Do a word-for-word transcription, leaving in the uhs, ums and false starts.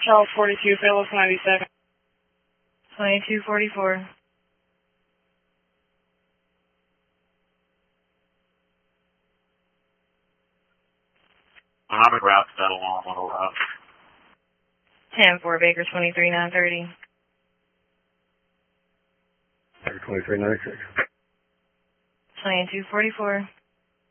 Charles forty-two, Phillips ninety-seven. twenty-two forty-four. I'm at route settle on Little Rock. ten four Baker twenty-three nine thirty. Baker twenty-three ninety-six. twenty-two forty-four.